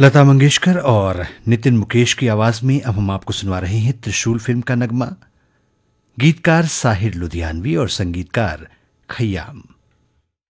लता मंगेशकर और नितिन मुकेश की आवाज में अब हम आपको सुनवा रहे हैं त्रिशूल फिल्म का नगमा। गीतकार साहिर लुधियानवी और संगीतकार खय्याम।